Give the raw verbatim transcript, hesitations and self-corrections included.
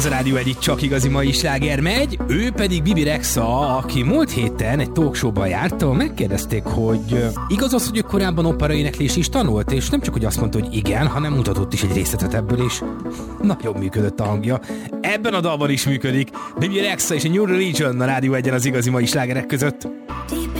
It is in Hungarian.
Ez a Rádió egy csak igazi mai sláger megy, ő pedig Bibi Rexha, aki múlt héten egy talkshowban járt, ahol megkérdezték, hogy igaz az, hogy ő korábban operaéneklés is tanult, és nem csak, hogy azt mondta, hogy igen, hanem mutatott is egy részletet ebből, és nagyon működött a hangja. Ebben a dalban is működik. Bibi Rexha és a New Religion a Rádió egyen az igazi mai slágerek között.